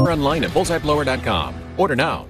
Order online at bullseyeblower.com. Order now.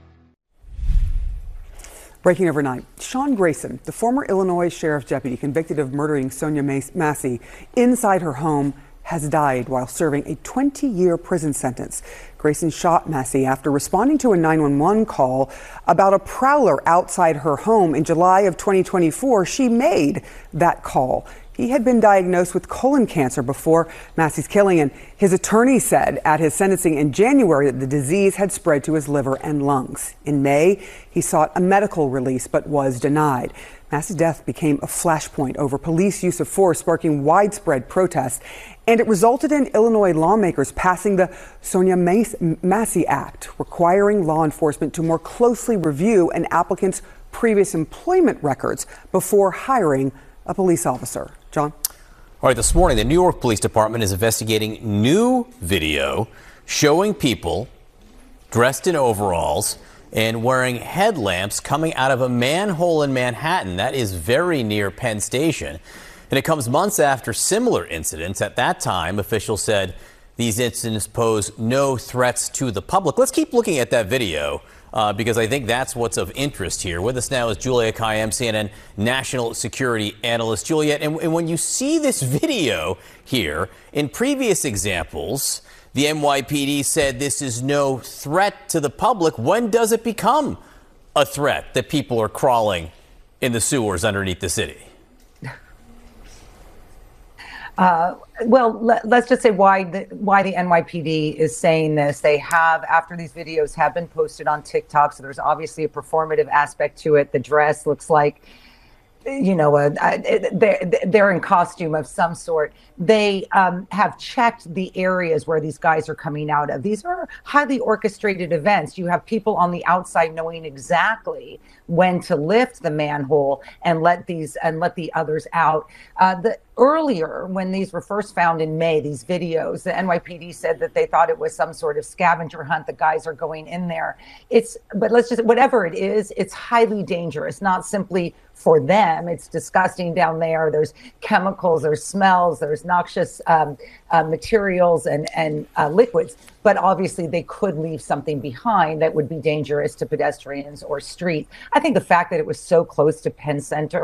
Breaking overnight, Sean Grayson, the former Illinois sheriff's deputy convicted of murdering Sonia Massey inside her home, has died while serving a 20-year prison sentence. Grayson shot Massey after responding to a 911 call about a prowler outside her home in July of 2024. She made that call. He had been diagnosed with colon cancer before Massey's killing, and his attorney said at his sentencing in January that the disease had spread to his liver and lungs. In May, he sought a medical release but was denied. Massey's death became a flashpoint over police use of force, sparking widespread protests, and it resulted in Illinois lawmakers passing the Sonia Massey Act, requiring law enforcement to more closely review an applicant's previous employment records before hiring a police officer. John? All right, this morning, the New York Police Department is investigating new video showing people dressed in overalls and wearing headlamps coming out of a manhole in Manhattan. That is very near Penn Station. And it comes months after similar incidents. At that time, officials said these incidents pose no threats to the public. Let's keep looking at that video because I think that's what's of interest here. With us now is Juliette Kayyem, CNN national security analyst. Juliette, and when you see this video here, in previous examples, the NYPD said this is no threat to the public. When does it become a threat that people are crawling in the sewers underneath the city? Well, let's just say why the NYPD is saying this. They have, after these videos have been posted on TikTok, so there's obviously a performative aspect to it. The dress looks like, you know, they're in costume of some sort. They have checked the areas where these guys are coming out of. These are highly orchestrated events. You have people on the outside knowing exactly when to lift the manhole and let the others out. Earlier, when these were first found in May, these videos, the NYPD said that they thought it was some sort of scavenger hunt. The guys are going in there. But let's just, whatever it is, it's highly dangerous, not simply for them. It's disgusting down there. There's chemicals, there's smells, there's noxious materials and liquids. But obviously they could leave something behind that would be dangerous to pedestrians or street. I think the fact that it was so close to Penn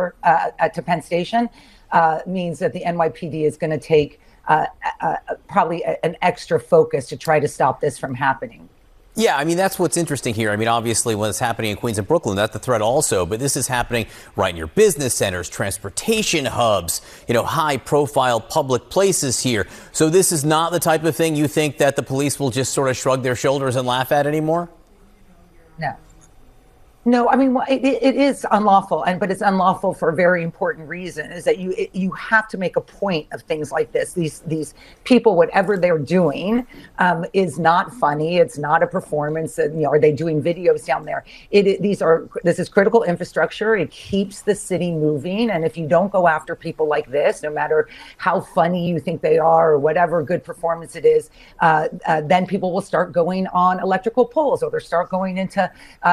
Station, means that the NYPD is going to take probably an extra focus to try to stop this from happening. Yeah, I mean, that's what's interesting here. I mean, obviously, when it's happening in Queens and Brooklyn, that's the threat also. But this is happening right in your business centers, transportation hubs, you know, high-profile public places here. So this is not the type of thing you think that the police will just sort of shrug their shoulders and laugh at anymore? No. No, I mean, it is unlawful, but it's unlawful for a very important reason, is that you have to make a point of things like this. These people, whatever they're doing, is not funny. It's not a performance. You know, are they doing videos down there? This is critical infrastructure. It keeps the city moving. And if you don't go after people like this, no matter how funny you think they are or whatever good performance it is, then people will start going on electrical poles, or they'll start going into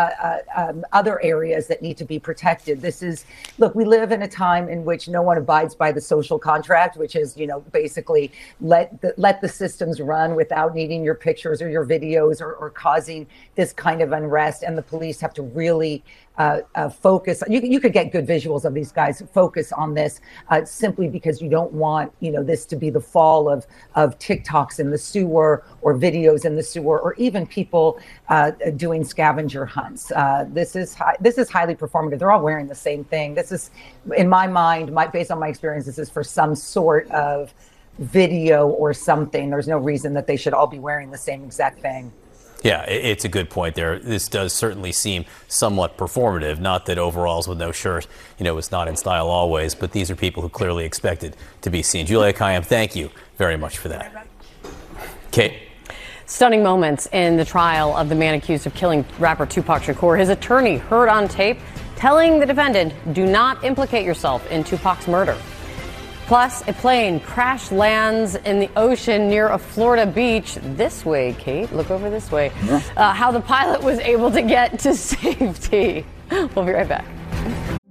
other areas that need to be protected. Look, we live in a time in which no one abides by the social contract, which is, you know, basically let the systems run without needing your pictures or your videos or causing this kind of unrest. And the police have to really focus. You could get good visuals of these guys. Focus on this simply because you don't want, you know, this to be the fall of TikToks in the sewer or videos in the sewer, or even people doing scavenger hunts. This is highly performative. They're all wearing the same thing. This is, in my mind, based on my experience, this is for some sort of video or something. There's no reason that they should all be wearing the same exact thing. Yeah, it's a good point there. This does certainly seem somewhat performative. Not that overalls with no shirt, you know, is not in style always, but these are people who clearly expected to be seen. Juliette Kayyem, thank you very much for that. Kate. Stunning moments in the trial of the man accused of killing rapper Tupac Shakur. His attorney heard on tape telling the defendant, do not implicate yourself in Tupac's murder. Plus, a plane crash lands in the ocean near a Florida beach. This way, Kate. Look over this way. How the pilot was able to get to safety. We'll be right back.